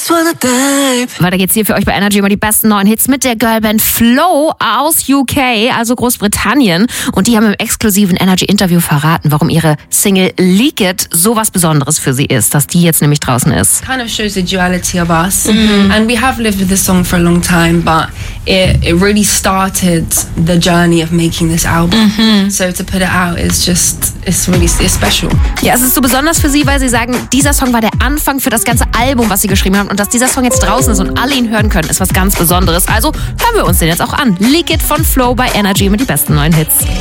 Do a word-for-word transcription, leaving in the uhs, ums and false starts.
just wanna dive. Weiter geht's hier für euch bei Energy immer die besten neuen Hits mit der Girlband Flow aus U K, also Großbritannien. Und die haben im exklusiven Energy-Interview verraten, warum ihre Single Leak It so was Besonderes für sie ist, dass die jetzt nämlich draußen ist. Kind of shows the duality of us. Mm-hmm. And we have lived with this song for a long time, but it, it really started the journey of making this album. Mm-hmm. So to put it out is just, it's really it's special. Ja, es ist so besonders für sie, weil sie sagen, dieser Song war der Anfang für das ganze Album, was sie geschrieben haben. Und dass dieser Song jetzt draußen ist und alle ihn hören können, ist was ganz Besonderes. Also hören wir uns den jetzt auch an. Leak It von Flow bei Energy mit die besten neuen Hits.